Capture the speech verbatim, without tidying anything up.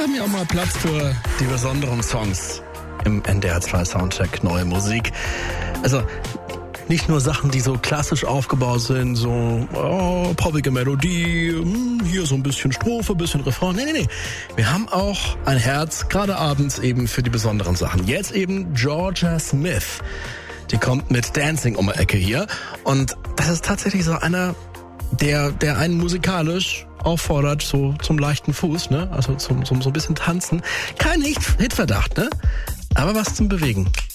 haben ja auch mal Platz für die besonderen Songs im N D R zwei Soundcheck Neue Musik. Also nicht nur Sachen, die so klassisch aufgebaut sind, so oh, poppige Melodie, hier so ein bisschen Strophe, ein bisschen Refrain. Nee, nee, nee. Wir haben auch ein Herz, gerade abends eben für die besonderen Sachen. Jetzt eben Georgia Smith. Die kommt mit Dancing um die Ecke hier. Und das ist tatsächlich so einer, der, der einen musikalisch auffordert, so zum leichten Fuß, ne? Also zum, zum so ein bisschen tanzen. Kein Hit, Hitverdacht, ne? Aber was zum Bewegen.